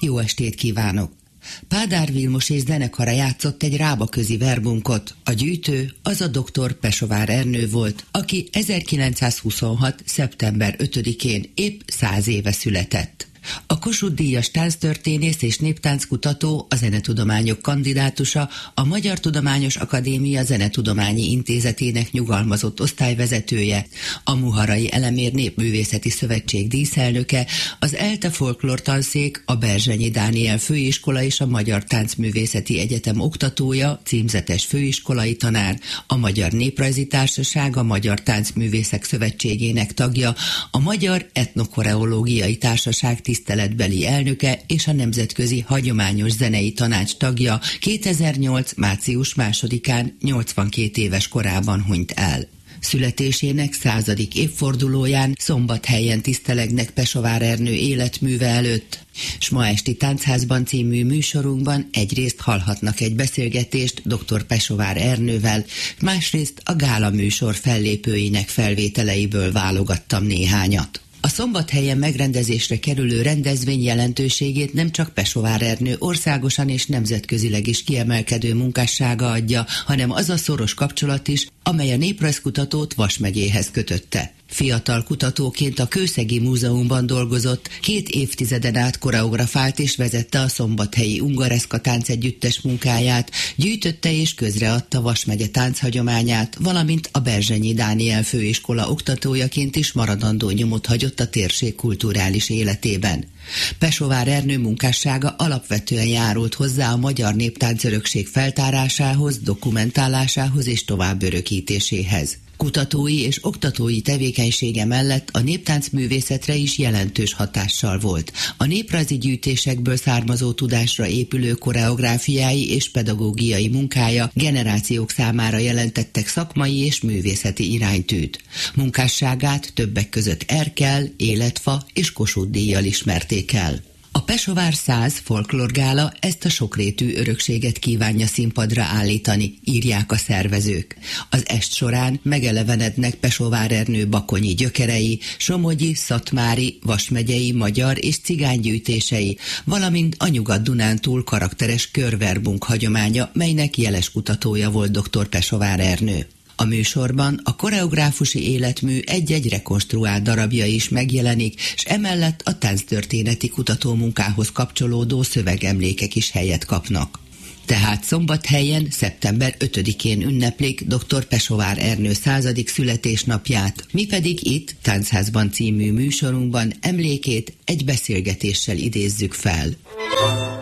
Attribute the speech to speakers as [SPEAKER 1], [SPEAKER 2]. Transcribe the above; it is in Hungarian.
[SPEAKER 1] Jó estét kívánok! Pádár Vilmos és zenekara játszott egy rábaközi verbunkot. A gyűjtő az a dr. Pesovár Ernő volt, aki 1926. szeptember 5-én épp 100 éve született. A Kossuth-díjas tánctörténész és néptánckutató, a zenetudományok kandidátusa, a Magyar Tudományos Akadémia Zenetudományi Intézetének nyugalmazott osztályvezetője, a Muharai Elemér Népművészeti Szövetség díszelnöke, az ELTE folklórtanszék, a Berzsenyi Dániel Főiskola és a Magyar Táncművészeti Egyetem oktatója, címzetes főiskolai tanár, a Magyar Néprajzi Társaság, a Magyar Táncművészek Szövetségének tagja, a Magyar Etnokoreológiai Társaság tiszteletbeli elnöke és a Nemzetközi Hagyományos Zenei Tanács tagja 2008. március 2-án 82 éves korában hunyt el. Születésének 100. évfordulóján Szombathelyen tisztelegnek Pesovár Ernő életműve előtt, s ma esti Táncházban című műsorunkban egyrészt hallhatnak egy beszélgetést dr. Pesovár Ernővel, másrészt a gála műsor fellépőinek felvételeiből válogattam néhányat. A Szombathelyen megrendezésre kerülő rendezvény jelentőségét nem csak Pesovár Ernő országosan és nemzetközileg is kiemelkedő munkássága adja, hanem az a szoros kapcsolat is, amely a néprajzkutatót Vas megyéhez kötötte. Fiatal kutatóként a Kőszegi Múzeumban dolgozott, 2 évtizeden át koreografált és vezette a szombathelyi Ungareszka táncegyüttes munkáját, gyűjtötte és közreadta Vas megye tánchagyományát, valamint a Berzsenyi Dániel Főiskola oktatójaként is maradandó nyomot hagyott a térség kulturális életében. Pesovár Ernő munkássága alapvetően járult hozzá a magyar néptáncörökség feltárásához, dokumentálásához és továbbörökítéséhez. Kutatói és oktatói tevékenysége mellett a néptáncművészetre is jelentős hatással volt. A néprajzi gyűjtésekből származó tudásra épülő koreográfiái és pedagógiai munkája generációk számára jelentettek szakmai és művészeti iránytűt. Munkásságát többek között Erkel, Életfa és Kossuth-díjjal ismerték el. A Pesovár 100 folklórgála ezt a sokrétű örökséget kívánja színpadra állítani, írják a szervezők. Az est során megelevenednek Pesovár Ernő bakonyi gyökerei, somogyi, szatmári, Vas megyei, magyar és cigánygyűjtései, valamint a Nyugat-Dunántúl karakteres körverbunk hagyománya, melynek jeles kutatója volt dr. Pesovár Ernő. A műsorban a koreográfusi életmű egy-egy rekonstruált darabja is megjelenik, s emellett a tánctörténeti kutatómunkához kapcsolódó szövegemlékek is helyet kapnak. Tehát Szombathelyen szeptember 5-én ünneplik dr. Pesovár Ernő 100. születésnapját, mi pedig itt Táncházban című műsorunkban emlékét egy beszélgetéssel idézzük fel.